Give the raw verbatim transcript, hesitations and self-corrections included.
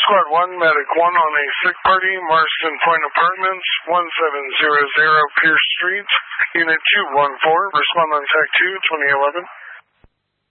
Squad one, Medic one on a sick party, Marston Point Apartments, one seven zero zero Pierce Street. Unit two one four, respond on Tech two, twenty eleven.